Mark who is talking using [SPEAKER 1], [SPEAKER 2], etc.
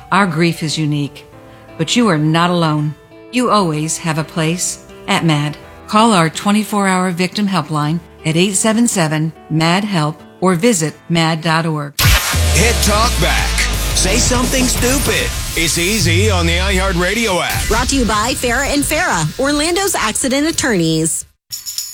[SPEAKER 1] Our grief is unique, but you are not alone. You always have a place at MAD. Call our 24-hour victim helpline at 877-MAD-HELP or visit mad.org.
[SPEAKER 2] Hit talk back. Say something stupid. It's easy on the iHeartRadio app.
[SPEAKER 3] Brought to you by Farah and Farah, Orlando's accident attorneys.